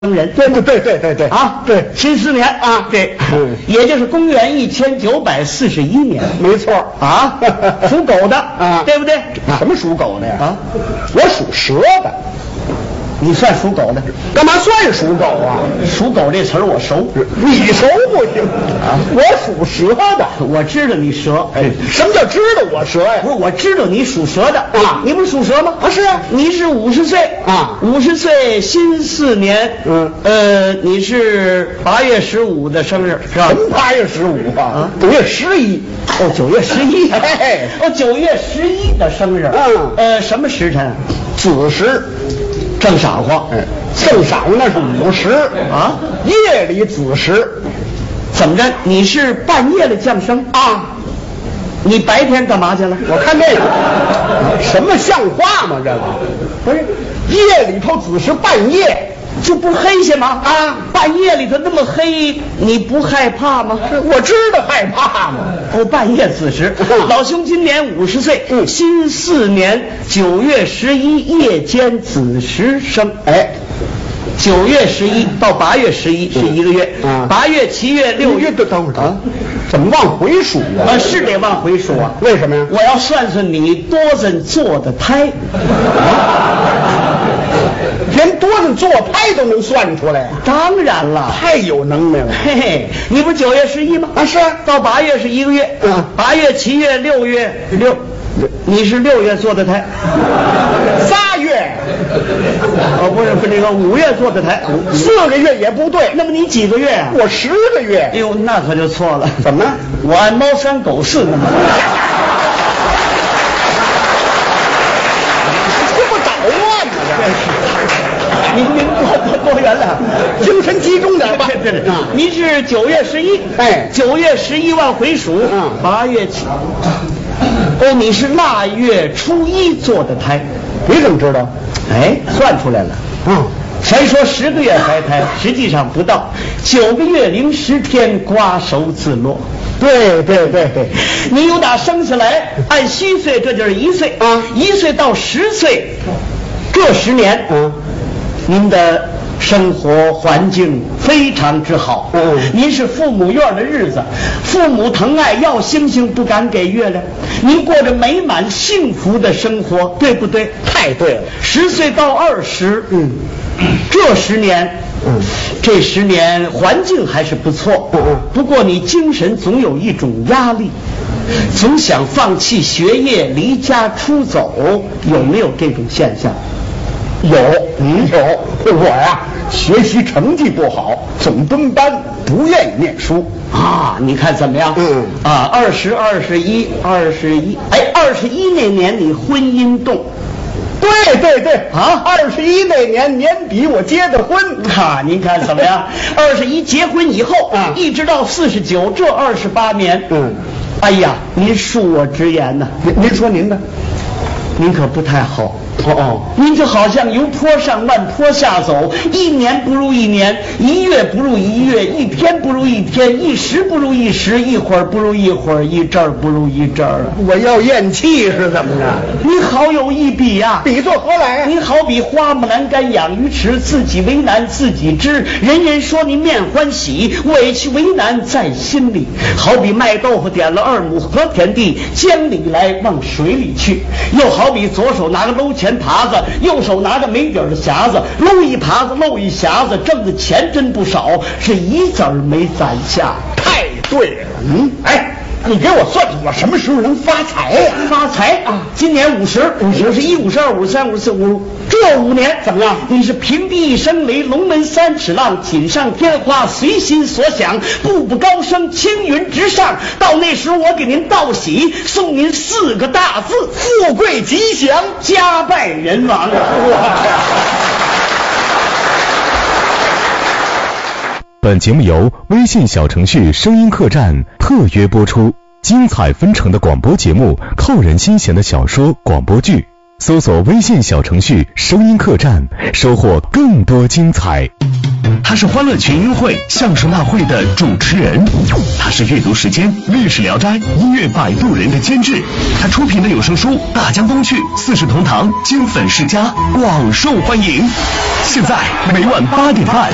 人， 对啊， 对， 辛巳年啊，对，也就是公元1941年， 没错啊，属狗的啊， 对不对？ 什么属狗的呀？ 啊， 我属蛇的。 你算属狗的？ 干嘛算属狗啊？ 属狗这词儿我熟， 你熟不行啊？我属蛇的。 我知道你蛇， 什么叫知道我蛇呀？ 不是，我知道你属蛇的啊， 你不是属蛇吗？ 啊，是啊， 你是50岁啊 ，50岁辛巳年，你是8月15的生日是吧？ 什么8月15啊？9月11。 哦，9月11， 哎， 哦，9月11的生日，什么时辰？ 子时。 正晌午， 正晌午那是午时啊， 夜里子时。 怎么着？你是半夜的降生啊？ 你白天干嘛去了？ 我看这个什么像话吗？这个不是夜里头子时，半夜就不黑些吗？ 啊， 半夜里头那么黑，你不害怕吗？ 我知道害怕吗？ 哦，半夜子时，老兄今年50岁，辛巳年9月11夜间子时生。 哎 ，9月11到8月11是一个月，8月、7月、6月都等会儿啊，怎么往回数啊？ 是得往回数啊。 为什么呀？ 我要算算你多子做的胎。 连多子做胎都能算出来？ 当然了， 太有能耐了。 嘿嘿，你不是9月11吗？ 啊，是啊。 到8月是一个月，8月、7月、6月你是6月做的胎 ，3月， 不是那个5月做的胎 ，4个月也不对。 那么你几个月啊？ 我10个月。 哎呦，那可就错了。 怎么了？ 我按猫3狗4那么。 这不捣乱吗？ 您多远了？ 精神集中点吧。 对，您是9月11， 哎 ，9月11往回数，8月7。哦，你是腊月初1做的胎， 你怎么知道？ 哎，算出来了。谁说10个月怀胎？实际上不到9个月零10天，瓜熟自落。 对， 你由打生下来按虚岁，这就是1岁啊，1岁到10岁，这10年，您的生活环境非常之好，您是父母院的日子，父母疼爱，要星星不敢给月亮，您过着美满幸福的生活，对不对？ 太对了。 10岁到20，这10年，这10年环境还是不错，不过你精神总有一种压力，总想放弃学业，离家出走，有没有这种现象？ 有。我呀，学习成绩不好，总蹲班，不愿意念书啊。你看怎么样？20、21，哎，21那年你婚姻动。 对啊，21那年底我结的婚您看怎么样？21结婚以后一直到49，这28年，哎呀，您恕我直言呐， 您说您的， 您可不太好。您就好像由坡上慢坡下走，1年不如1年，1月不如1月，1天不如1天，1时不如1时，一会儿不如一会儿，一阵儿不如一阵儿。 我要咽气是怎么着？ 你好有一比呀， 比作何来？ 你好比花木兰干养鱼池，自己为难自己知，人人说你面欢喜，委屈为难在心里。好比卖豆腐点了2亩和田地，江里来往水里去，又好比左手拿个搂钱耙子，右手拿着没底儿的匣子，搂一耙子漏一匣子，挣的钱真不少，是一子儿没攒下。 太对了。哎，你给我算算，我什么时候能发财呀？ 发财啊！今年50、51、52、53、54、55，这5年怎么样？你是平地一声雷，龙门3尺浪，锦上添花，随心所想，步步高升，青云直上。到那时我给您道喜，送您4个大字：富贵吉祥，家败人亡。 本节目由微信小程序声音客栈特约播出，精彩纷呈的广播节目，扣人心弦的小说广播剧，搜索微信小程序声音客栈，收获更多精彩。 他是欢乐群英会相声大会的主持人，他是阅读时间历史聊斋音乐摆渡人的监制，他出品的有声书《大江东去》4世同堂金粉世家广受欢迎。现在每晚8点半